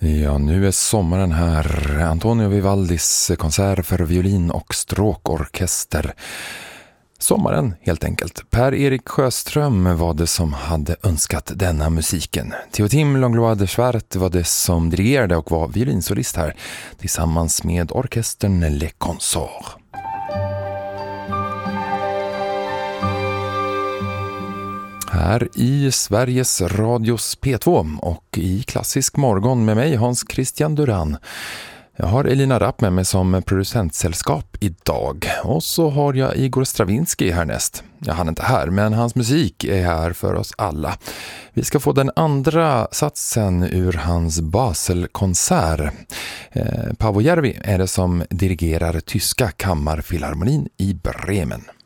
Ja, nu är sommaren här. Antonio Vivaldis konsert för violin och stråkorkester. Sommaren helt enkelt. Per-Erik Sjöström var det som hade önskat denna musiken. Théotime Langlois de Schwert var det som dirigerade och var violinsolist här tillsammans med orkestern Le Consort. Här i Sveriges Radios P2 och i Klassisk morgon med mig Hans Christian Duran. Jag har Elina Rapp med mig som producentsällskap idag. Och så har jag Igor Stravinsky härnäst. Han är inte här, men hans musik är här för oss alla. Vi ska få den andra satsen ur hans Basel-konsert. Paavo Järvi är det som dirigerar tyska kammarfilharmonin i Bremen.